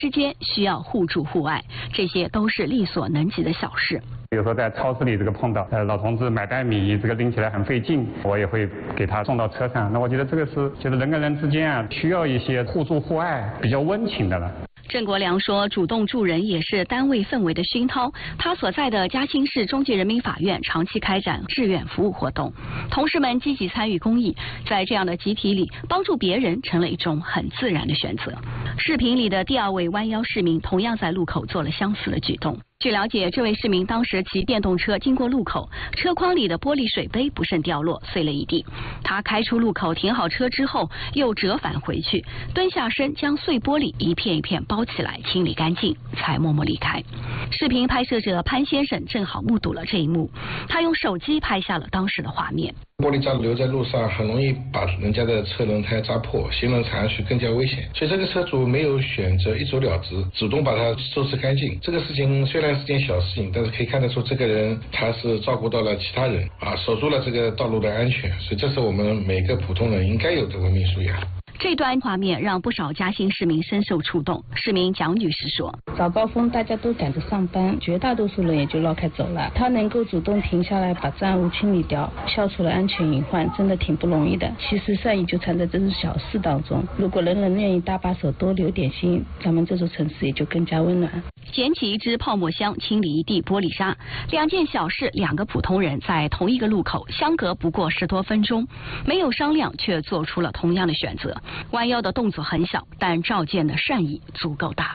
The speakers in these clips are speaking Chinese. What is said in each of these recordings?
之间需要互助互爱，这些都是力所能及的小事。 有时候在超市里碰到老同志买袋米，拎起来很费劲，我也会给他送到车上。那我觉得这个是就是人跟人之间需要一些互助互爱，比较温情的了。 郑国良说，主动助人也是单位氛围的熏陶。他所在的嘉兴市中级人民法院长期开展志愿服务活动，同事们积极参与公益，在这样的集体里，帮助别人成了一种很自然的选择。视频里的第二位弯腰市民同样在路口做了相似的举动。据了解，这位市民当时骑电动车经过路口，车筐里的玻璃水杯不慎掉落，碎了一地。他开出路口停好车之后，又折返回去，蹲下身将碎玻璃一片一片包起来，清理干净，才默默离开。视频拍摄者潘先生正好目睹了这一幕，他用手机拍下了当时的画面。 玻璃渣留在路上，很容易把人家的车轮胎扎破，行人踩上去更加危险。所以这个车主没有选择一走了之，主动把它收拾干净。这个事情虽然是件小事情，但是可以看得出这个人他是照顾到了其他人守住了这个道路的安全。所以这是我们每个普通人应该有的文明素养。 这段画面让不少嘉兴市民深受触动。市民蒋女士说：“ 早高峰大家都赶着上班，绝大多数人也就绕开走了。他能够主动停下来把障碍物清理掉，消除了安全隐患，真的挺不容易的。其实善意就藏在这种小事当中。如果人人愿意搭把手，多留点心，咱们这座城市也就更加温暖。” 捡起一只泡沫箱，清理一地玻璃渣，两件小事，两个普通人在同一个路口，相隔不过10多分钟，没有商量，却做出了同样的选择。弯腰的动作很小，但照见的善意足够大。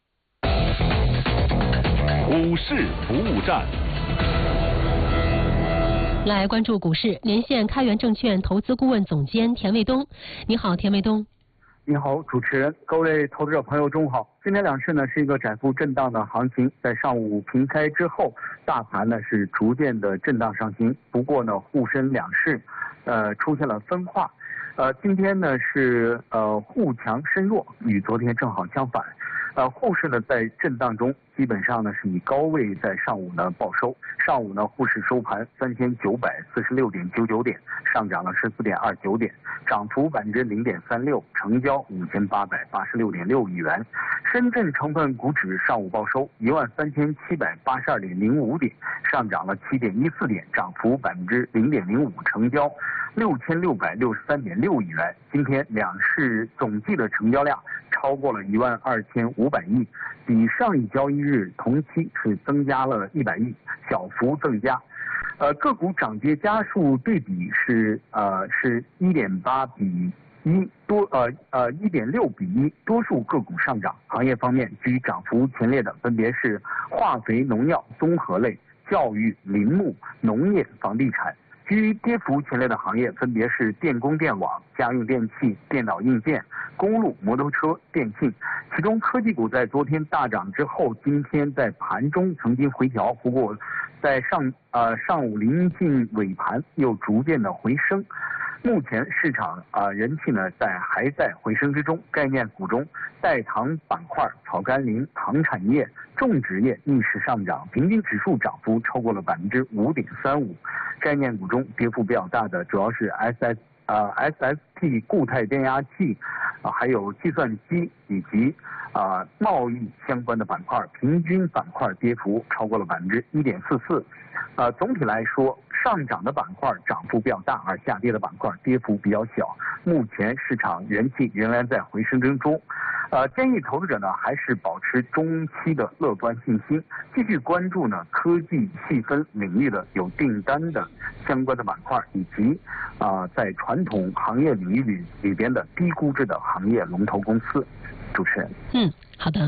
股市服务站， 来关注股市，连线开源证券投资顾问总监田卫东。你好，田卫东。 你好，主持人，各位投资者朋友，中午好。今天两市呢是一个窄幅震荡的行情，在上午平开之后，大盘呢是逐渐的震荡上行。不过呢，沪深两市出现了分化。今天呢是沪强深弱，与昨天正好相反。沪市呢在震荡中，基本上呢是以高位在上午呢报收。上午呢沪市收盘3946.99点，上涨了14.29点，涨幅0.36%，成交5886.6亿元。深圳成分股指上午报收13782.05点，上涨了7.14点，涨幅0.05%，成交6663.6亿元。今天两市总计的成交量超过了12500亿，比上一交易日同期是增加了100亿，小幅增加。个股涨跌家数对比是1.8比1，多1.6比1，多数个股上涨。行业方面，居涨幅前列的分别是化肥、农药、综合类、教育、林牧、农业、房地产。居跌幅前列的行业分别是电工电网、家用电器、电脑硬件、公路、摩托车、电信。其中科技股在昨天大涨之后，今天在盘中曾经回调，不过在上午临近尾盘又逐渐的回升。目前市场人气呢还在回升之中。概念股中，代糖板块、草甘膦、糖产业、种植业逆势上涨，平均指数涨幅超过了5.35%。概念股中跌幅比较大的主要是 SST 固态电压器还有计算机以及贸易相关的板块，平均板块跌幅超过了1.44%。总体来说，上涨的板块涨幅比较大，而下跌的板块跌幅比较小。目前市场人气仍然在回升之中。建议投资者呢还是保持中期的乐观信心，继续关注呢科技细分领域的有订单的相关的板块，以及在传统行业领域里边的低估值的行业龙头公司。主持人， 好的。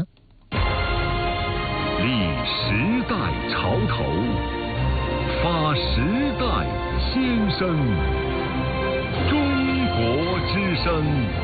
立时代潮头，发时代先声，中国之声。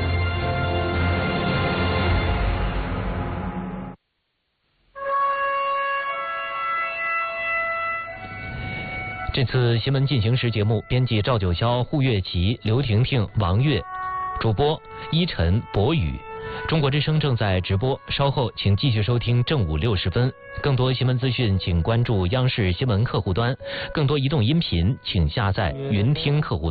这次新闻进行时节目，编辑赵九霄、胡月琪、刘婷婷、王悦，主播依晨、博宇。中国之声正在直播，稍后请继续收听正午60分。更多新闻资讯，请关注央视新闻客户端；更多移动音频，请下载云听客户端。